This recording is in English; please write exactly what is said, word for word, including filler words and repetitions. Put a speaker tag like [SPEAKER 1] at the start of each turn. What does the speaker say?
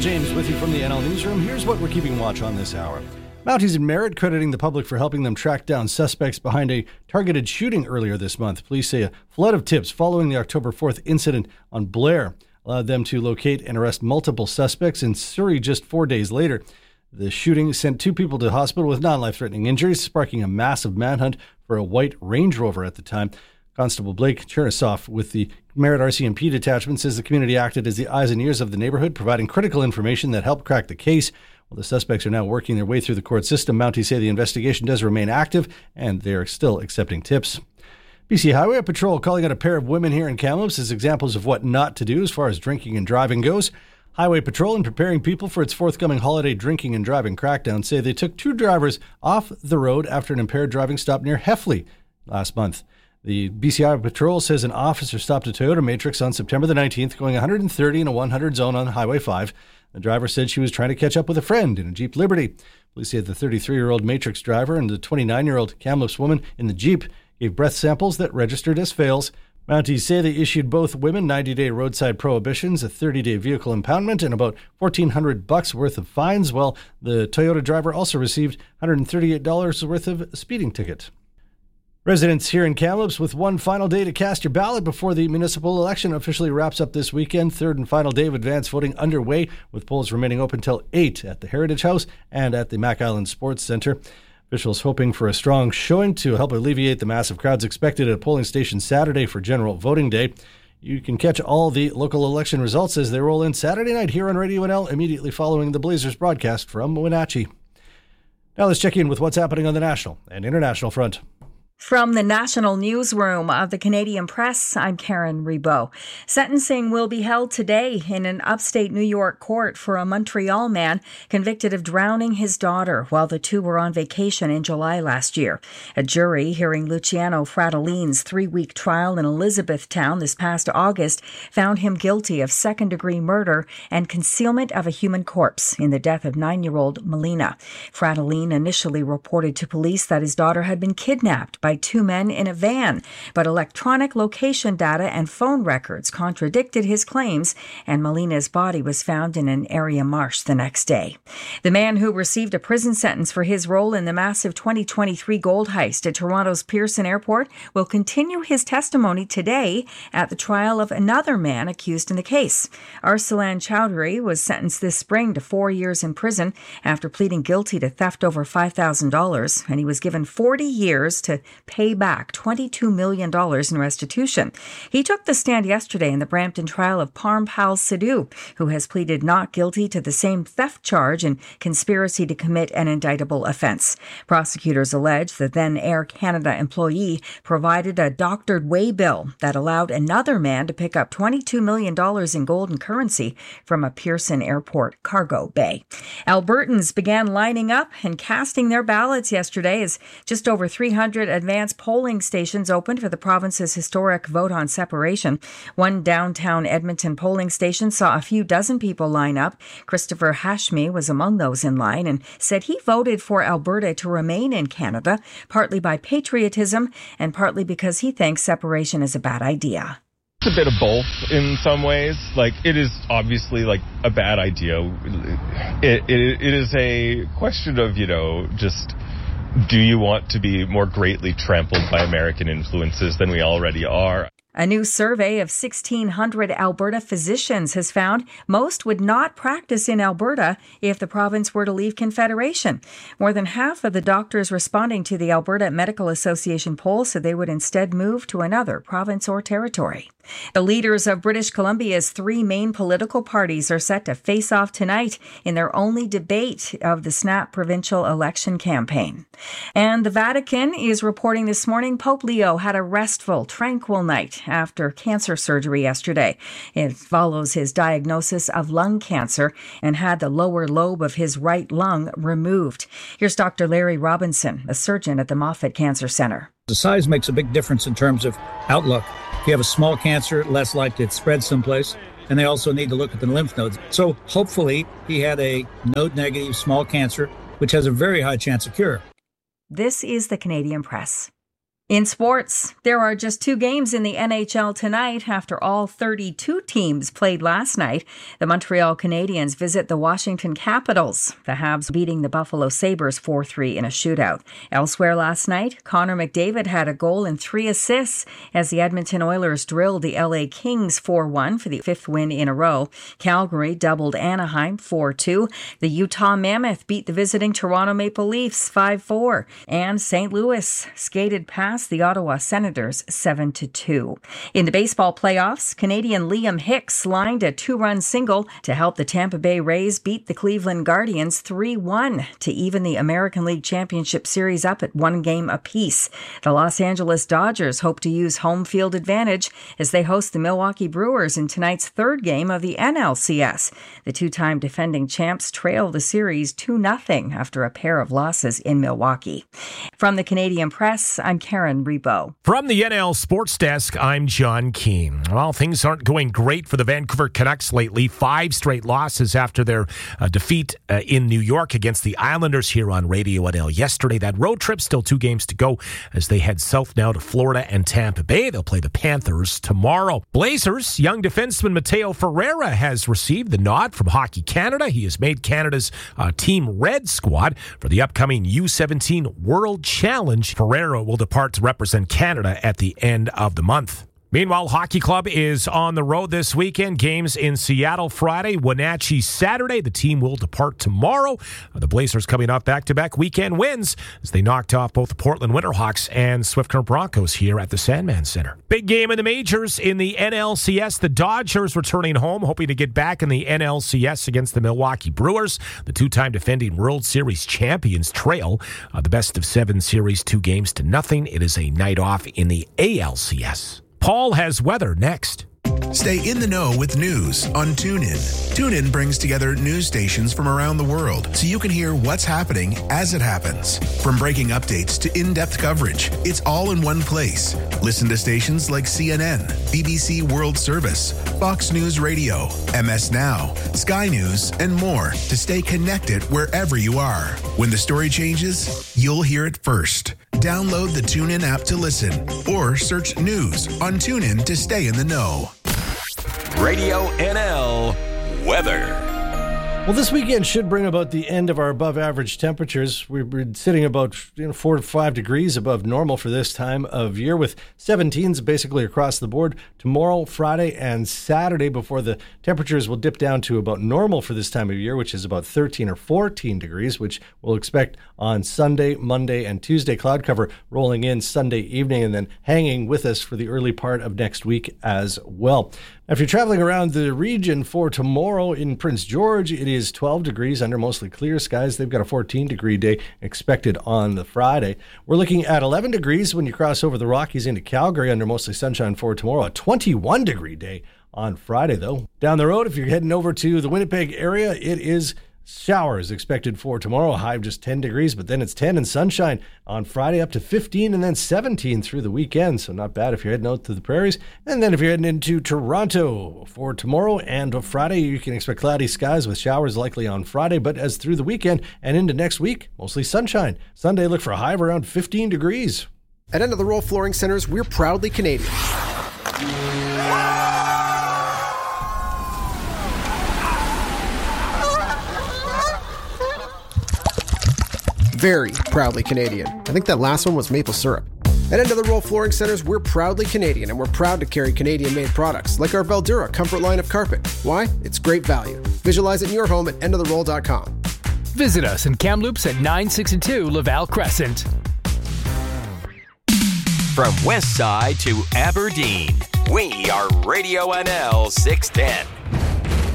[SPEAKER 1] James with you from the N L Newsroom. Here's what we're keeping watch on this hour. Mounties in Merritt crediting the public for helping them track down suspects behind a targeted shooting earlier this month. Police say a flood of tips following the October fourth incident on Blair allowed them to locate and arrest multiple suspects in Surrey just four days later. The shooting sent two people to hospital with non-life-threatening injuries, sparking a massive manhunt for a white Range Rover at the time. Constable Blake Chernisoff with the Merritt R C M P detachment says the community acted as the eyes and ears of the neighborhood, providing critical information that helped crack the case. Well, the suspects are now working their way through the court system. Mounties say the investigation does remain active and they are still accepting tips. B C Highway Patrol calling out a pair of women here in Kamloops as examples of what not to do as far as drinking and driving goes. Highway Patrol, in preparing people for its forthcoming holiday drinking and driving crackdown, say they took two drivers off the road after an impaired driving stop near Heffley last month. The B C Highway Patrol says an officer stopped a Toyota Matrix on September the nineteenth going one hundred thirty in a one hundred zone on Highway five. The driver said she was trying to catch up with a friend in a Jeep Liberty. Police say the thirty-three-year-old Matrix driver and the twenty-nine-year-old Kamloops woman in the Jeep gave breath samples that registered as fails. Mounties say they issued both women ninety-day roadside prohibitions, a thirty-day vehicle impoundment, and about fourteen hundred bucks worth of fines, while the Toyota driver also received one hundred thirty-eight dollars worth of speeding ticket. Residents here in Kamloops with one final day to cast your ballot before the municipal election officially wraps up this weekend. Third and final day of advance voting underway, with polls remaining open till eight at the Heritage House and at the Mac Island Sports Centre. Officials hoping for a strong showing to help alleviate the massive crowds expected at a polling station Saturday for general voting day. You can catch all the local election results as they roll in Saturday night here on Radio N L immediately following the Blazers broadcast from Wenatchee. Now let's check in with what's happening on the national and international front.
[SPEAKER 2] From the National Newsroom of the Canadian Press, I'm Karen Reboux. Sentencing will be held today in an upstate New York court for a Montreal man convicted of drowning his daughter while the two were on vacation in July last year. A jury hearing Luciano Fratellini's three-week trial in Elizabethtown this past August found him guilty of second-degree murder and concealment of a human corpse in the death of nine-year-old Melina. Fratellini initially reported to police that his daughter had been kidnapped by two men in a van, but electronic location data and phone records contradicted his claims, and Melina's body was found in an area marsh the next day. The man who received a prison sentence for his role in the massive twenty twenty-three gold heist at Toronto's Pearson Airport will continue his testimony today at the trial of another man accused in the case. Arsalan Chowdhury was sentenced this spring to four years in prison after pleading guilty to theft over five thousand dollars, and he was given forty years to pay back twenty-two million dollars in restitution. He took the stand yesterday in the Brampton trial of Parmpal Sidhu, who has pleaded not guilty to the same theft charge and conspiracy to commit an indictable offense. Prosecutors allege the then Air Canada employee provided a doctored waybill that allowed another man to pick up twenty-two million dollars in gold and currency from a Pearson Airport cargo bay. Albertans began lining up and casting their ballots yesterday as just over three hundred advanced polling stations opened for the province's historic vote on separation. One downtown Edmonton polling station saw a few dozen people line up. Christopher Hashmi was among those in line and said he voted for Alberta to remain in Canada, partly by patriotism and partly because he thinks separation is a bad idea.
[SPEAKER 3] It's a bit of both in some ways. Like, it is obviously like a bad idea. It, it, it is a question of, you know, just, do you want to be more greatly trampled by American influences than we already are?
[SPEAKER 2] A new survey of sixteen hundred Alberta physicians has found most would not practice in Alberta if the province were to leave Confederation. More than half of the doctors responding to the Alberta Medical Association poll said they would instead move to another province or territory. The leaders of British Columbia's three main political parties are set to face off tonight in their only debate of the snap provincial election campaign. And the Vatican is reporting this morning Pope Leo had a restful, tranquil night after cancer surgery yesterday. It follows his diagnosis of lung cancer and had the lower lobe of his right lung removed. Here's Doctor Larry Robinson, a surgeon at the Moffitt Cancer Center.
[SPEAKER 4] The size makes a big difference in terms of outlook. If you have a small cancer, less likely it spreads someplace. And they also need to look at the lymph nodes. So hopefully he had a node-negative small cancer, which has a very high chance of cure.
[SPEAKER 2] This is the Canadian Press. In sports, there are just two games in the N H L tonight after all thirty-two teams played last night. The Montreal Canadiens visit the Washington Capitals, the Habs beating the Buffalo Sabres four three in a shootout. Elsewhere last night, Connor McDavid had a goal and three assists as the Edmonton Oilers drilled the L A Kings four one for the fifth win in a row. Calgary doubled Anaheim four two. The Utah Mammoth beat the visiting Toronto Maple Leafs five four. And Saint Louis skated past the Ottawa Senators seven to two. In the baseball playoffs, Canadian Liam Hicks lined a two-run single to help the Tampa Bay Rays beat the Cleveland Guardians three one to even the American League Championship Series up at one game apiece. The Los Angeles Dodgers hope to use home field advantage as they host the Milwaukee Brewers in tonight's third game of the N L C S. The two-time defending champs trail the series two nothing after a pair of losses in Milwaukee. From the Canadian Press, I'm Karen Rebo.
[SPEAKER 5] From the N L Sports Desk, I'm John Keane. Well, things aren't going great for the Vancouver Canucks lately. Five straight losses after their uh, defeat uh, in New York against the Islanders here on Radio N L yesterday. That road trip, still two games to go as they head south now to Florida and Tampa Bay. They'll play the Panthers tomorrow. Blazers, young defenseman Mateo Ferreira has received the nod from Hockey Canada. He has made Canada's uh, Team Red squad for the upcoming U seventeen World Challenge. Ferreira will depart to represent Canada at the end of the month. Meanwhile, Hockey Club is on the road this weekend. Games in Seattle Friday, Wenatchee Saturday. The team will depart tomorrow. The Blazers coming off back-to-back weekend wins as they knocked off both the Portland Winterhawks and Swift Current Broncos here at the Sandman Center. Big game in the majors in the N L C S. The Dodgers returning home, hoping to get back in the N L C S against the Milwaukee Brewers. The two-time defending World Series champions trail uh, the best of seven series, two games to nothing. It is a night off in the A L C S. Paul has weather next.
[SPEAKER 6] Stay in the know with news on TuneIn. TuneIn brings together news stations from around the world so you can hear what's happening as it happens. From breaking updates to in-depth coverage, it's all in one place. Listen to stations like C N N, B B C World Service, Fox News Radio, M S Now, Sky News, and more to stay connected wherever you are. When the story changes, you'll hear it first. Download the TuneIn app to listen or search news on TuneIn to stay in the know.
[SPEAKER 7] Radio N L weather.
[SPEAKER 1] Well, this weekend should bring about the end of our above-average temperatures. We've been sitting about you know, four to five degrees above normal for this time of year, with seventeens basically across the board. Tomorrow, Friday, and Saturday before the temperatures will dip down to about normal for this time of year, which is about thirteen or fourteen degrees, which we'll expect on Sunday, Monday, and Tuesday. Cloud cover rolling in Sunday evening and then hanging with us for the early part of next week as well. If you're traveling around the region for tomorrow in Prince George, it is twelve degrees under mostly clear skies. They've got a fourteen degree day expected on the Friday. We're looking at eleven degrees when you cross over the Rockies into Calgary under mostly sunshine for tomorrow. A twenty-one degree day on Friday, though. Down the road, if you're heading over to the Winnipeg area, it is showers expected for tomorrow. A high of just ten degrees, but then it's ten and sunshine on Friday up to fifteen and then seventeen through the weekend. So not bad if you're heading out to the prairies. And then if you're heading into Toronto for tomorrow and Friday, you can expect cloudy skies with showers likely on Friday. But as through the weekend and into next week, mostly sunshine. Sunday, look for a high of around fifteen degrees.
[SPEAKER 8] At End of the Roll Flooring Centers, we're proudly Canadian. Very proudly Canadian. I think that last one was maple syrup. At End of the Roll Flooring Centers, we're proudly Canadian, and we're proud to carry Canadian-made products like our Veldura Comfort line of carpet. Why? It's great value. Visualize it in your home at end of the roll dot com.
[SPEAKER 9] Visit us in Kamloops at nine sixty-two Laval Crescent.
[SPEAKER 7] From West Side to Aberdeen, we are Radio N L six ten.